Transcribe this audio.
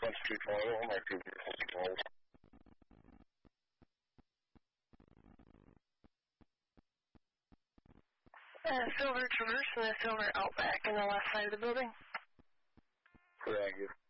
2220, I'm active here, 12. Silver Traverse and a Silver Outback in the left side of the building. Thank you.